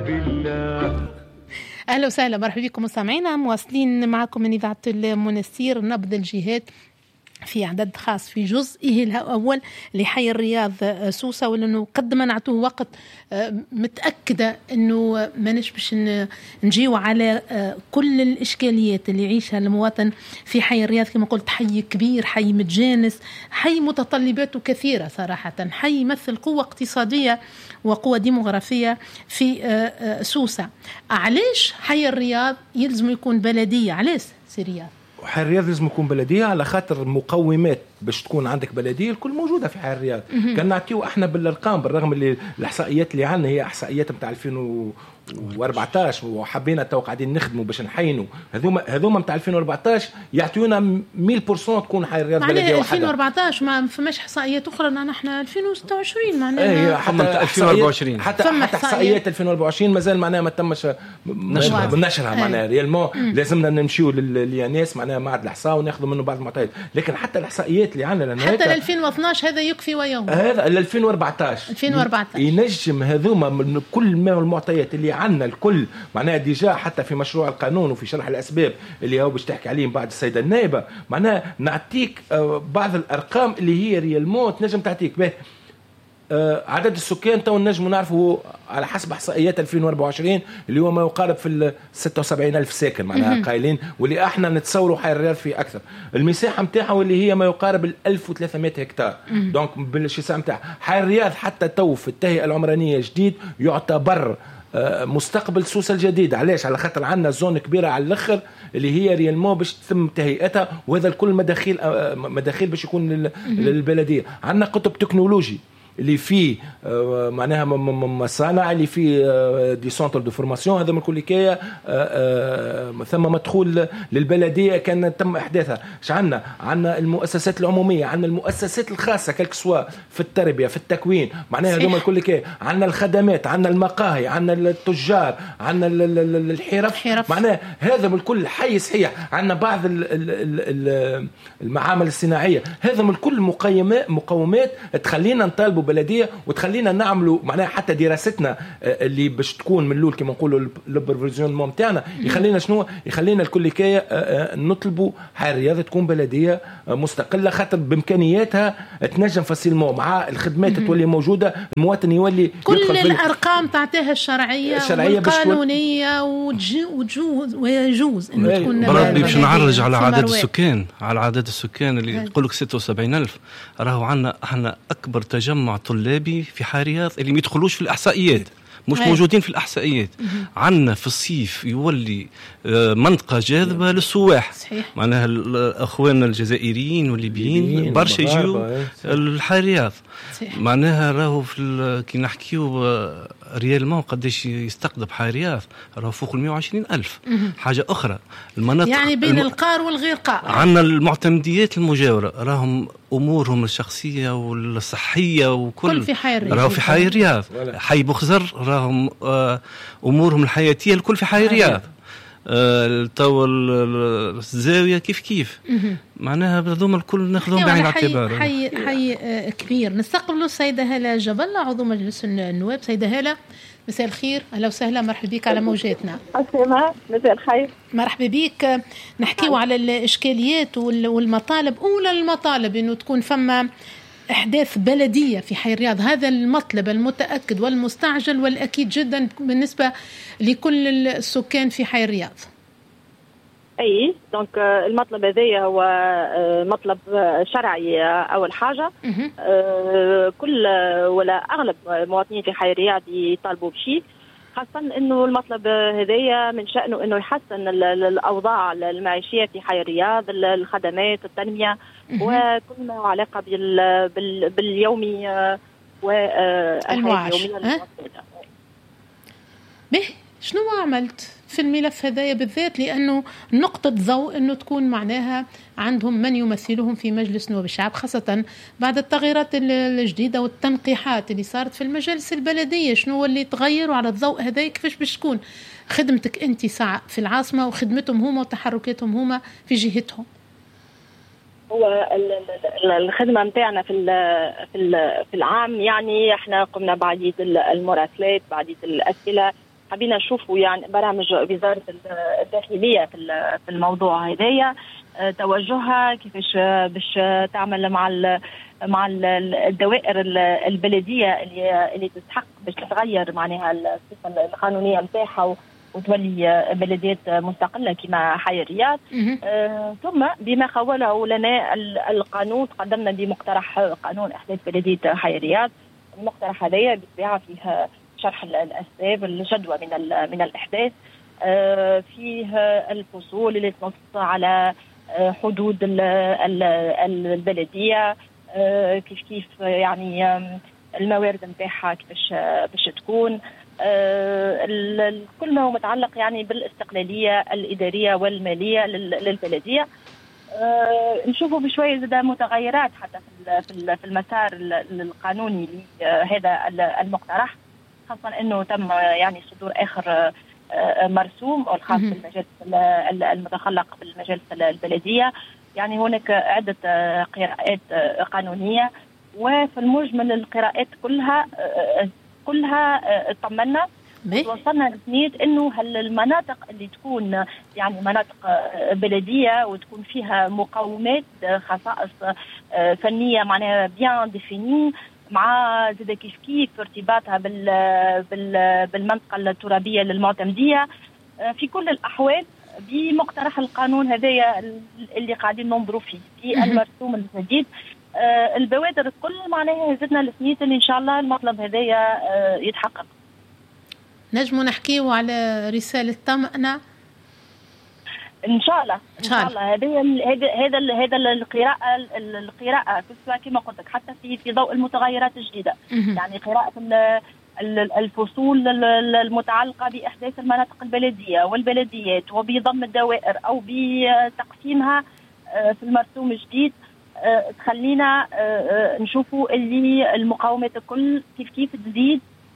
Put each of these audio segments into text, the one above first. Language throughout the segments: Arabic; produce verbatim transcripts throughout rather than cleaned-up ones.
أهلا وسهلا، مرحبا بكم مستمعينا. مواصلين معكم من إذاعة المنستير. نبض الجهات في عدد خاص في جزئه الأول لحي الرياض سوسة، ولأنه قد ما نعطوه وقت متأكدة أنه ما نشبش نجيو على كل الإشكاليات اللي يعيشها المواطن في حي الرياض. كما قلت حي كبير، حي متجانس، حي متطلباته كثيرة صراحة، حي يمثل قوة اقتصادية وقوة ديموغرافية في سوسة. علاش حي الرياض يلزم يكون بلدية؟ علاش سي رياض؟ حي الرياض لازم يكون بلديه على خاطر المقومات باش تكون عندك بلديه الكل موجوده في حي الرياض. كان نعطيو احنا بالارقام، بالرغم اللي الاحصائيات اللي عندنا هي احصائيات نتاع ألفين وأربعطاش وحبينا تو قاعدين نخدموا باش نحينوا هذوما هذوما نتاع ألفين وأربعطاش يعطيونا مية بالمية تكون حي الرياض بلديه واحده. ألفين وأربعطاش ما فماش احصائيات اخرى، نحن ألفين وستة وعشرين معناها ايه حتى ألفين وأربعة وعشرين حتى حتى احصائيات ألفين وأربعة وعشرين مازال معناها ما تمش نشرها نشرها معناها ريالمون. لازمنا نمشيو للناس معناها معهد الاحصاء وناخذوا منه بعض المعطيات، لكن حتى الاحصائيات اللي عندنا حتى ألفين واثناش هذا يكفي ويوم. هذا ألفين وأربعطاش ألفين وأربعطاش ينجم هذوما من كل ما المعطيات اللي عندنا الكل معناها ديجا حتى في مشروع القانون وفي شرح الأسباب اللي هو باش تحكي عليهم بعد السيدة النائبة. معناها نعطيك بعض الأرقام اللي هي ريالمون تنجم تعطيك به عدد السكان. تو نجم نعرفه على حسب احصائيات ألفين وأربعة وعشرين اللي هو ما يقارب في ستة وسبعين ألف ساكن معناها قايلين، واللي احنا نتصوروا حي الرياض في اكثر. المساحه نتاعها واللي هي ما يقارب ال ألف وثلاثمائة هكتار. دونك بالشيء نتاعها حي الرياض حتى تو في التهيئه العمرانيه جديد يعتبر مستقبل سوسة الجديد. علاش؟ على خاطر عندنا زون كبيره على الاخر اللي هي ريالمون باش تتم تهيئتها، وهذا الكل مداخيل مداخيل باش يكون للبلديه. عندنا قطب تكنولوجي اللي فيه معناها مصانع، اللي فيه دي سونتر دو فورماسيون، هذا من كل حكايه ثم مدخول للبلديه كان تم احداثها. ايش عندنا؟ عندنا المؤسسات العموميه، عندنا المؤسسات الخاصه كلك سوا في التربيه في التكوين معناها هذوما الكل حكايه. عندنا الخدمات، عندنا المقاهي، عندنا التجار، عندنا الحرف معناها هذا من الكل حي صحيح. عندنا بعض المعامل الصناعيه، هذا من كل مقومات مقومات تخلينا نطالبوا بلديه وتخلينا نعملوا معناها حتى دراستنا اللي باش تكون من الاول كما نقولوا البرفيزيون نتاعنا يخلينا شنو يخلينا الكل حكايه نطلبوا حي الرياض تكون بلديه مستقله، خاطر بامكانياتها تنجم فاسيلمون مع الخدمات تولي موجوده، المواطن يولي كل الارقام تعطيها الشرعيه والقانونيه وتجوز ويجوز انه تكون بربي باش نعرج على عدد السكان على عدد السكان اللي يقول لك ستة وسبعين ألف. راهو عندنا احنا اكبر تجمع طلابي في حي الرياض اللي ما يدخلوش في الاحصائيات، مش هي. موجودين في الإحصائيات. عندنا في الصيف يولي منطقة جاذبة للسواح، معناها الأخوان الجزائريين والليبيين برشا يجيو الحي الرياض. معناها راهو في كي نحكيو ريالمون قديش يستقطب حي الرياض، راهو فوق المئة وعشرين ألف. حاجة أخرى المناطق يعني بين الم... القار والغير قار. عندنا المعتمديات المجاورة راهم أمورهم الشخصية والصحية وكل في حي الرياض، راهو في حي الرياض. حي بخزر راهم أمورهم الحياتية الكل في حي الرياض. التو الزاوية كيف كيف معناها هذوما الكل ناخذهم بعين الاعتبار. حي حي كبير. نستقبلوا السيدة هالة جبل عضو مجلس النواب. سيدة هالة مساء الخير، اهلا وسهلا، مرحبا بك على موجاتنا. السلام، مساء الخير، مرحبا بك. نحكيو على الاشكاليات والمطالب. اولى المطالب انه تكون فما إحداث بلدية في حي الرياض، هذا المطلب المتأكد والمستعجل والأكيد جدا بالنسبة لكل السكان في حي الرياض. أي دونك المطلب هذا هو مطلب شرعي أول حاجة. كل ولا أغلب المواطنين في حي الرياض يطالبوا بشيء، خاصة إنه المطلب هذايا من شأنه إنه يحسن الأوضاع المعيشية في حي الرياض، الخدمات، التنمية وكل ما علاقة بال بال باليومي والحياة اليومية. به شنو عملت في الملف هذايا بالذات؟ لأنه نقطة ضوء أنه تكون معناها عندهم من يمثلهم في مجلس نواب الشعب، خاصة بعد التغييرات الجديدة والتنقيحات اللي صارت في المجالس البلدية. شنو اللي تغيروا على الضوء هذايا؟ كيفاش باش تكون خدمتك أنت ساعة في العاصمة وخدمتهم هما وتحركاتهم هما في جهتهم؟ هو الخدمة متاعنا في في في العام، يعني احنا قمنا بعديد المراسلات، بعديد الأسئلة حبينا نشوفوا يعني برامج وزارة الداخلية في الموضوع هذايا، توجهها كيفاش باش تعمل مع مع الدوائر البلدية اللي اللي تستحق باش تتغير معناها الصفة القانونية نتاعها وتولي بلديات مستقلة كما حي الرياض. آه، ثم بما خوله لنا القانون، تقدمنا بمقترح قانون إحداث بلدية حي الرياض. المقترح هذا بالطبيعة فيه شرح الأسباب الجدوى من من الإحداث، آه، فيه الفصول اللي تنص على حدود البلدية، آه، كيف كيف يعني الموارد نتاعها كيفاش باش تكون، آه، كل ما هو متعلق يعني بالاستقلالية الإدارية والمالية للبلدية. آه، نشوفوا بشوية زادة متغيرات حتى في في المسار القانوني لهذا المقترح، خاصة أنه تم يعني صدور آخر مرسوم الخاص بالمجالس المتخلق بالمجالس البلدية. يعني هناك عدة قراءات قانونية، وفي المجمل القراءات كلها كلها طمنا وصلنا لنية انه هالمناطق اللي تكون يعني مناطق بلديه وتكون فيها مقومات خصائص فنيه معناها بيان ديفيني، مع زاد كيف كيف ارتباطها بال بالمنطقه الترابيه للمعتمديه، في كل الاحوال بمقترح القانون هذايا اللي قاعدين ننظروا فيه في المرسوم الجديد. آه البوادر الكل معناها زدنا لسنيت اللي ان شاء الله المطلب هذايا آه يتحقق. نجموا نحكيوا على رساله طمأنة ان شاء الله ان شاء الله. هذا هذا هذا القراءه القراءه كما قلت لك حتى في في ضوء المتغيرات الجديده، يعني قراءه الفصول المتعلقه باحداث المناطق البلديه والبلديات وبضم الدوائر او بتقسيمها في المرسوم الجديد، تخلينا نشوفوا اللي المقاومات الكل كيف كيف تزيد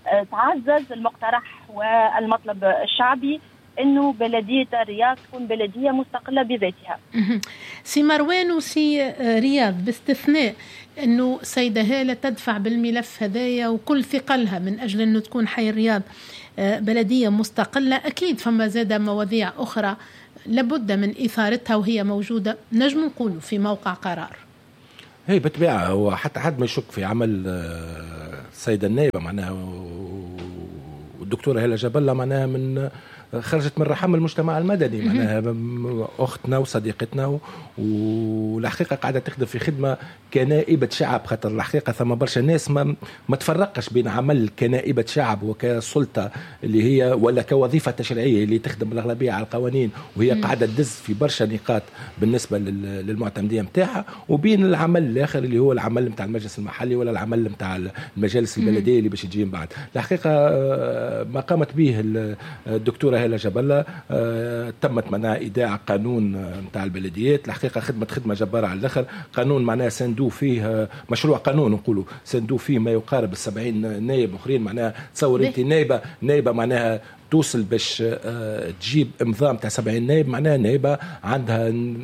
تعزز المقترح والمطلب الشعبي انه بلديه الرياض تكون بلديه مستقله بذاتها. سي مروان وسي رياض، باستثناء انه سيده هاله تدفع بالملف هذايا وكل ثقلها من اجل انه تكون حي الرياض بلديه مستقله، اكيد فما زاده مواضيع اخرى لابد من اثارتها وهي موجوده، نجم نقولوا في موقع قرار. هي بالطبيعه هو حتى حد ما يشك في عمل السيده النائبه معناها والدكتوره هاله جبله معناها من خرجت من رحم المجتمع المدني، معناها اختنا وصديقتنا، والحقيقه قاعده تخدم في خدمه كنائبه شعب، خاطر الحقيقه ثم برشا ناس ما ما تفرقش بين عمل كنائبه شعب وكسلطه اللي هي ولا كوظيفه تشريعيه اللي تخدم الاغلبيه على القوانين وهي قاعده تدز في برشا نقاط بالنسبه للمعتمديه نتاعها، وبين العمل الاخر اللي هو العمل نتاع المجلس المحلي ولا العمل نتاع المجالس البلديه اللي باش تجي من بعد. الحقيقه ما قامت به الدكتوره هاله جبله آه، تمت معناها ايداع قانون نتاع البلديات. الحقيقه خدمه خدمه جباره على الاخر، قانون معناها سندو فيه مشروع قانون نقولوا سندو فيه ما يقارب السبعين نائب اخرين، معناها تصور انت نائبه نائبه معناها توصل باش آه تجيب امضاء نتاع سبعين نائب، معناها نائبه عندها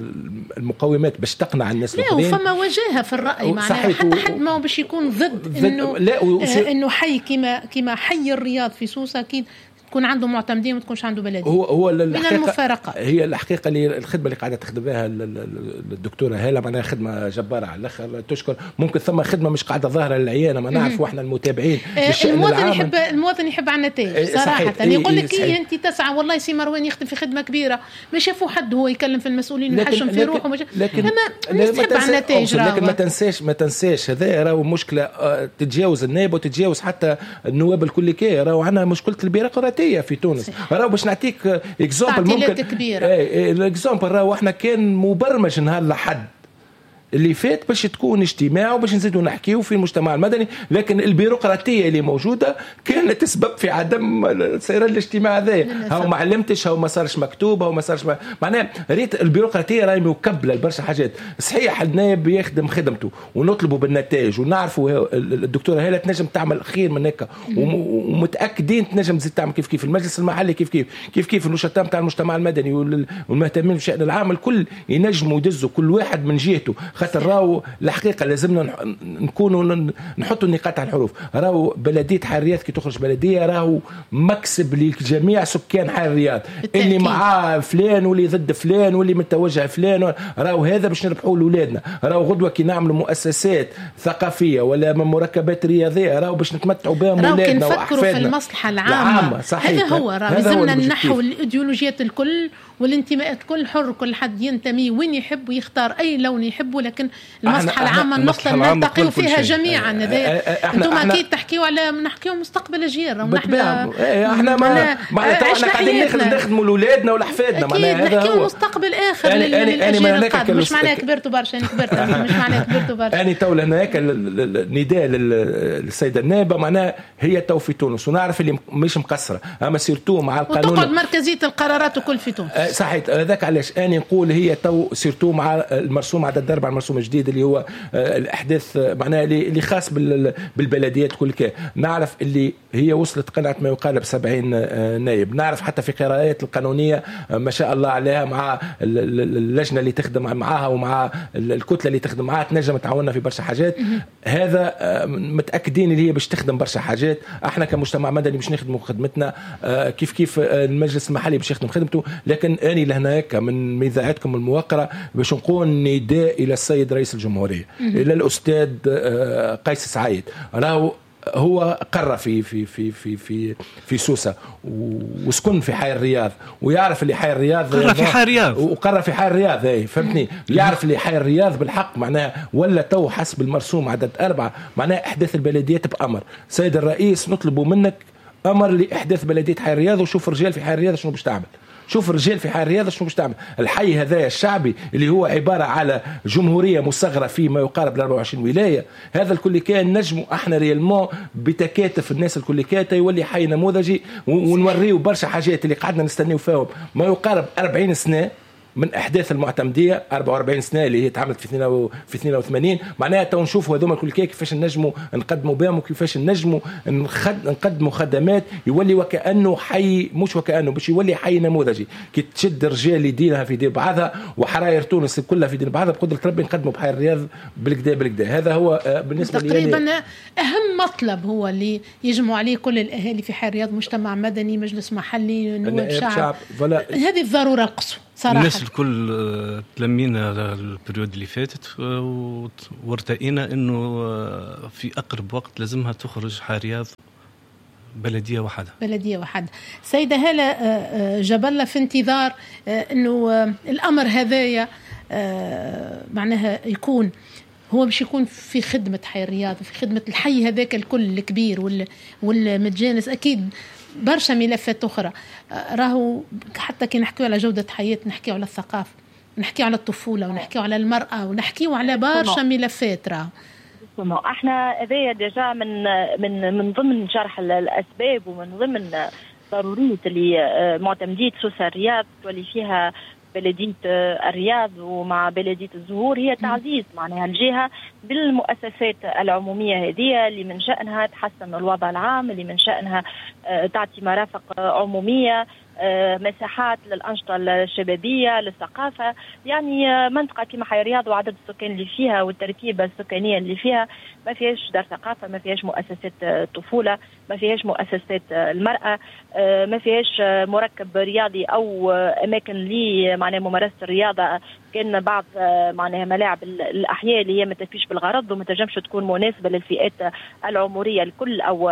المقومات باش تقنع الناس الاخرين. لا وفما وجاهه في الراي معناها حتى حد ما باش يكون ضد انه آه انه حي كما كما حي الرياض في سوسه اكيد تكون عنده معتمدين وما تكونش عنده بلديه. هو هو من المفارقه هي الحقيقه اللي الخدمه اللي قاعده تخدم بها الدكتوره هاله معناها خدمه جباره على الاخر تشكر. ممكن ثم خدمه مش قاعده ظاهره للعيانه، ما نعرفوا احنا المتابعين. المواطن يحب المواطن يحب على النتائج صراحه. يعني يقول لك إيه انت تسعى والله سي مروان يخدم في خدمه كبيره، ما شافوا حد هو يكلم في المسؤولين ويحشم في روحه، لكن الناس تحب على النتائج. لكن ما تنساش ما تنساش هذا راهو مشكله تتجاوز النائب وتتجاوز حتى النواب الكليكيه. راهو عندنا مشكله البيروقراطيه في تونس. راهو باش نعطيك اكزامبل ممكن كبيره. ايه الاكزامبل راهو احنا كان مبرمج نهار لحد اللي فات باش تكون اجتماع وباش نزيدوا نحكيوا في المجتمع المدني، لكن البيروقراطيه اللي موجوده كانت تسبب في عدم سير الاجتماع هذا. هاو ما علمتش، هاو ما صارش مكتوب، هاو ما صارش ما... معناها ريت البيروقراطيه راهي مكبله لبرشا حاجات. صحيح النائب يخدم خدمته ونطلبوا بالنتائج ونعرفوا الدكتوره هاله تنجم تعمل خير من هكا، ومتاكدين تنجم تزيد تعمل كيف كيف المجلس المحلي، كيف كيف كيف كيف النشطاء نتاع المجتمع المدني والمهتمين بالشأن العام الكل ينجموا يدزوا كل واحد من جهته. خاطر راهو الحقيقه لازمنا نكونوا نحطوا النقاط على الحروف. راهو بلديه حي الرياض كي تخرج بلديه راهو مكسب لجميع سكان حي الرياض، اللي معاه فلان واللي ضد فلان واللي متوجه فلان، راهو هذا باش نربحوا لاولادنا. راهو غدوه كي نعملوا مؤسسات ثقافيه ولا مركبات رياضيه راهو باش نتمتعوا بهم اولادنا واحفادنا. راهو كي نفكروا في المصلحه العامه، هذا هو راه لازمنا نحو الايديولوجيات الكل والانتماءات الكل، حر كل حد ينتمي وين يحب ويختار اي لون يحبه، لكن المصلحه العامه المصلحه اللي نلتقيو فيها جميعا. انتم اكيد تحكيوا على نحكيوا مستقبل اجيال، ونحن احنا ما احنا قاعدين نخدموا لاولادنا ولاحفادنا، معناها هذا هو مستقبل اخر للاجيال القادمه. مش معناها كبرتوا برشا انا كبرت مش معناها كبرتوا برشا. انا تو هناك النداء للسيده النائبه معناها هي تو في تونس، ونعرف اللي مش مقصره اما سيرتو مع القانون وتقعد مركزيه القرارات وكل في تونس. صحيح هذاك علاش انا نقول هي تو سيرتو مع المرسوم عدد أربعة، المرسوم الجديد اللي هو الاحداث معناها اللي خاص بالبلديات كل كا. نعرف اللي هي وصلت قنعه ما يقارب سبعين نائب، نعرف حتى في قراءات القانونيه ما شاء الله عليها مع اللجنه اللي تخدم معاها ومع الكتله اللي تخدم معاها تنجم تعاوننا في برشا حاجات. هذا متاكدين اللي هي باش تخدم برشا حاجات. احنا كمجتمع مدني باش نخدموا خدمتنا كيف كيف المجلس المحلي باش يخدم خدمته، لكن اني لهناك من اذاعتكم الموقره باش نقول نداء الى السيد رئيس الجمهوريه الى الاستاذ قيس سعيد. راهو هو قرر في في في في في في سوسه وسكن في حي الرياض ويعرف اللي حي الرياض قرر في حي الرياض وقرر في حي الرياض اي فهمتني. يعرف اللي حي الرياض بالحق معناها ولا تو حسب المرسوم عدد أربعة معناها احداث البلديات بأمر. سيد الرئيس نطلبوا منك امر لاحداث بلديه حي الرياض، وشوف الرجال في حي الرياض شنو باش تعمل. شوف الرجال في حي الرياض شنو باش تعمل. الحي هذا الشعبي اللي هو عباره على جمهوريه مصغره في ما يقارب ل أربعة وعشرين ولايه، هذا الكل كان نجموا احنا ريالمون بتكاتف الناس الكل كاتا يولي حي نموذجي ونوريو برشا حاجات اللي قعدنا نستنيو فيهم ما يقارب أربعين سنه من احداث المعتمديه أربعة وأربعين سنه اللي هي تعملت في في اثنين وثمانين. معناها تو نشوفوا هذوما الكل كيفاش نجموا نقدموا بهم وكيفاش نجموا نقدموا خدمات يولي وكانه حي مش وكانه باش يولي حي نموذجي. كي تشد رجال يدينها في دين بعضها وحراير تونس كلها في دين بعضها بقدره ربي نقدموا بحي الرياض بالكدا بالكدا. هذا هو بالنسبه لي تقريبا اهم مطلب هو اللي يجمعوا عليه كل الاهالي في حي الرياض، مجتمع مدني، مجلس محلي، نواب شعب, شعب. هذه الضروره القصوى صراحة. الناس الكل تلمينا البريود اللي فاتت وارتئينا انه في اقرب وقت لازمها تخرج حي الرياض بلديه واحده بلديه واحده. سيده هالة جبلة في انتظار انه الامر هذايا معناها يكون هو مش يكون في خدمه حي الرياض، في خدمه الحي هذاك الكل الكبير والمتجانس. اكيد برشا ملفات أخرى راهو حتى كي نحكيو على جودة حياة نحكيو على الثقافة ونحكيو على الطفولة ونحكيو على المرأة ونحكيو على برشا ملفات. راهو احنا هذايا ديجا من من من ضمن شرح الأسباب ومن ضمن ضرورية اللي معتمدية سوسة الرياض واللي فيها بلدية الرياض ومع بلدية الزهور هي تعزيز معناها الجهة بالمؤسسات العمومية هذه اللي من شأنها تحسن الوضع العام، اللي من شأنها تعطي مرافق عمومية، مساحات للأنشطة الشبابية للثقافة. يعني منطقة كما حي الرياض وعدد السكان اللي فيها والتركيبة السكانية اللي فيها ما فيهاش دار ثقافة، ما فيهاش مؤسسات طفولة، ما فيهاش مؤسسات المرأة، ما فيهاش مركب رياضي أو أماكن لي معناها ممارسة الرياضة. كان بعض معناها ملاعب الأحياء اللي هي ما تفيش بالغرض وما تنجمش تكون مناسبة للفئات العمرية الكل أو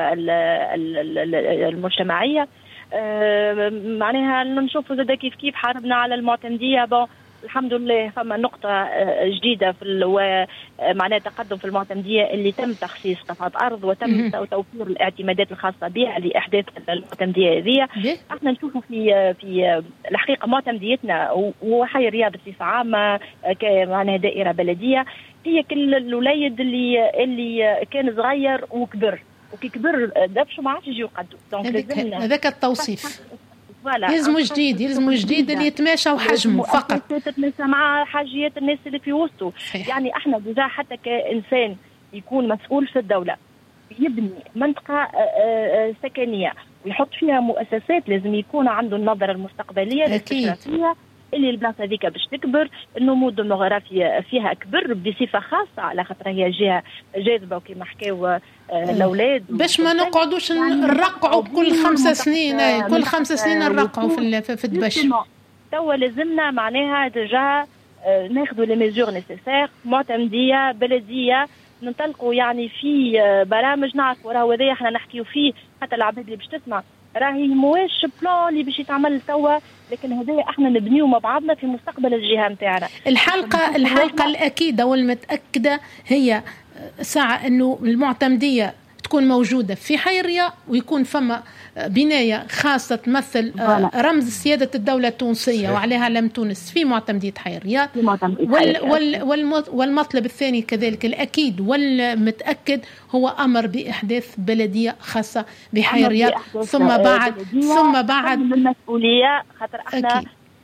المجتمعية. أه معناها نشوفوا زاد كيف كيف حاربنا على المعتمديه. بون الحمد لله فما نقطه جديده في معناها تقدم في المعتمديه اللي تم تخصيص قطعه ارض وتم توفير الاعتمادات الخاصه بها لاحداث المعتمديه هذه. احنا نشوفوا في في الحقيقه معتمديتنا وحي الرياض بصفه عامه معناها دائره بلديه هي كل الوليد اللي اللي كان صغير وكبر وكي كبر دبشو ما عادش يجي يقدوا. دونك هذاك التوصيف يلزموا جديد يلزموا جديد اللي يتماشى وحجمه فقط تتماشى مع حاجيات الناس اللي في وسطه. يعني احنا ديجا حتى كإنسان يكون مسؤول في الدولة يبني منطقة سكنية ويحط فيها مؤسسات لازم يكون عنده النظرة المستقبلية أكيد. اللي البلاصه هذيك باش تكبر، النمو الديموغرافي فيها كبر بصفه خاصه على خاطر هي جهه جاذبه وكما حكاو الاولاد، باش ما نقعدوش نرقعوا كل خمسة سنين كل خمسة سنين نرقعوا في في الدبش. توا لازمنا معناها ديجا ناخذوا لي ميزور نيسيسير، معتمديه بلديه، ننطلقوا يعني في برامج نعرفوا راهو هذايا احنا نحكيو فيه، حتى العباد اللي باش تسمع راهي مواش بلان اللي باش يتعمل توا، لكن هذايا احنا نبنيو مع بعضنا في مستقبل الجهه نتاعنا. الحلقه الحلقه الاكيده والمتاكده هي ساعه انه المعتمديه تكون موجودة في حي الرياض، ويكون فما بناية خاصة تمثل رمز سيادة الدولة التونسية وعليها علم تونس في معتمدية حي الرياض. وال وال والمطلب الثاني كذلك الأكيد والمتأكد هو أمر بإحداث بلدية خاصة بحي الرياض، ثم بعد ثم بعد المسؤولية خاطر احنا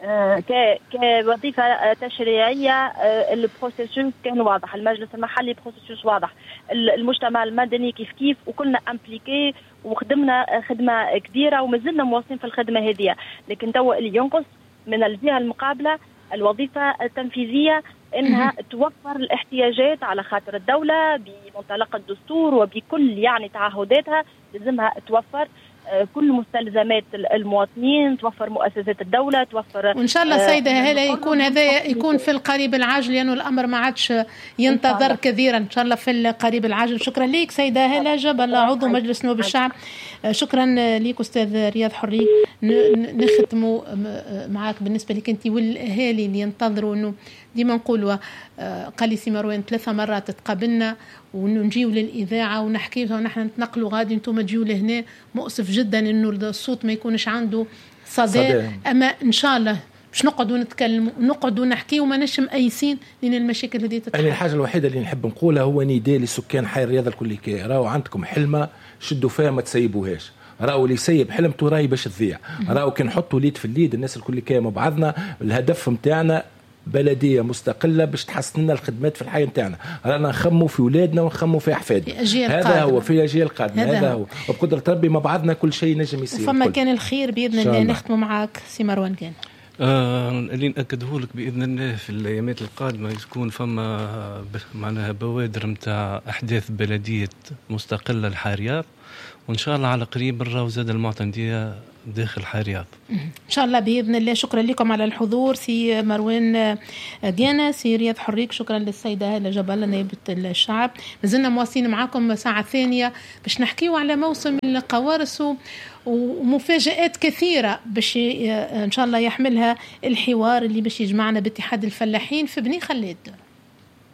ك كوظيفه تشريعيه البروسيسوس كان واضح، المجلس المحلي بروسيسوس واضح، المجتمع المدني كيف كيف، وكلنا امبليكي وخدمنا خدمه كبيره ومازلنا مواصلين في الخدمه هذه. لكن تو اللي ينقص من الجهه المقابله الوظيفه التنفيذيه انها توفر الاحتياجات على خاطر الدوله بمنطلق الدستور وبكل يعني تعهداتها، لازمها توفر كل مستلزمات المواطنين، توفر مؤسسات الدولة، توفر. وإن شاء الله سيدة هلا يكون هذا يكون في القريب العاجل، لأنه يعني الأمر ما عادش ينتظر كثيرا، إن شاء الله في القريب العاجل. شكرا لك سيدة هلا جبل عضو مجلس نواب الشعب، شكرا لك أستاذ رياض حري. نختموا معك بالنسبة لك أنت والأهالي اللي ينتظروا، إنه ديما نقولوا قال لي سي مروان ثلاثة مرات تقابلنا ونجيو للإذاعة ونحكي ونحن نتنقلوا غادي انتم تجيوا لهنا، مؤسف جدا إنه الصوت ما يكونش عنده صدى، أما إن شاء الله باش نقعدوا نتكلم ونقعدوا نحكي وما نشم أيسين لأن المشاكل هذه تتحل. أنا الحاجة الوحيدة اللي نحب نقولها هو نداء لسكان حي الرياض الكل، كي راهو عندكم حلمة شدوا فيها ما تسيبوهاش، راهو اللي يسيب حلمته راهي باش تضيع، راهو كي نحطوا ليد في اليد الناس الكل كي مع بعضنا. الهدف نتاعنا بلديه مستقله باش تحسن لنا الخدمات في الحي نتاعنا، رانا نخموا في اولادنا ونخموا في احفادنا، هذا هو في الاجيال القادمه، هذا هو وبقدره ربي مع بعضنا كل شيء نجم يصير. فما كان الخير باذن الله. نختم معك سي مروان كان آه اللي نأكده لك بإذن الله في الأيامات القادمة يكون فما معناها بوادر متاع أحداث بلدية مستقلة للحاريات، وإن شاء الله على قريب نراو زاد المعتمدية داخل حاريات إن شاء الله بإذن الله. شكرا لكم على الحضور سي مروان جانا، سي رياض حريك، شكرا للسيدة هالة جبل نائبة الشعب. مازلنا مواصلين معكم ساعة ثانية باش نحكيو على موسم القوارص ومفاجآت كثيرة باش إن شاء الله يحملها الحوار اللي باش يجمعنا باتحاد الفلاحين في بني خلاد.